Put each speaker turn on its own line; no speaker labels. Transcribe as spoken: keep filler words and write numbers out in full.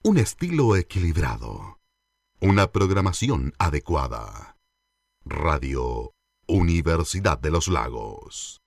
un estilo equilibrado, una programación adecuada. Radio Universidad de los Lagos.